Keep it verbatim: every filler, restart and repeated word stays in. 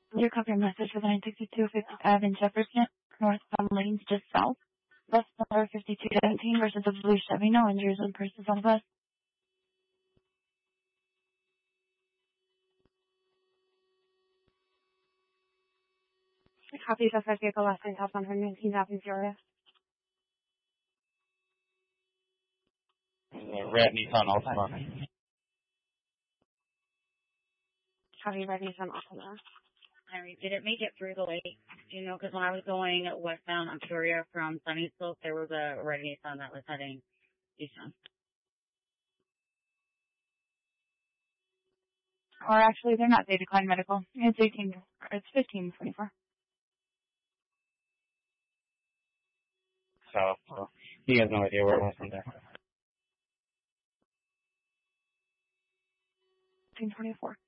Your copy of message for the nine sixty-two fifth Avenue in Jefferson, northbound lanes just south. Bus number fifty-two seventeen versus the blue Chevy. No injuries on persons on the bus. A copy of suspect vehicle last night house on her nineteen Avenue, Peoria. Red Nissan Altima. Copy red Nissan Altima. Alright, did it make it through the lake? You know, because when I was going westbound on Peoria from Sunny Slope, there was a red Nissan that was heading eastbound. Or actually, they're not. They declined medical. It's eighteen. It's fifteen twenty-four. So, so he has no idea where it was from there. fifteen twenty-four.